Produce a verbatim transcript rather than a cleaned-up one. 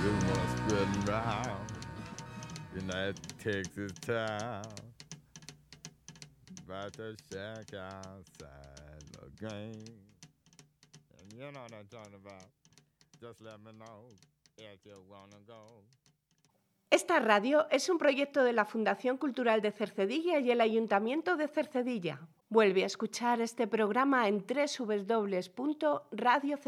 rumors spreading round in that Texas town about the shack outside the game. And you know what I'm talking about. Just let me know if you wanna go. Esta radio es un proyecto de la Fundación Cultural de Cercedilla y el Ayuntamiento de Cercedilla. Vuelve a escuchar este programa en doble u doble u doble u punto radio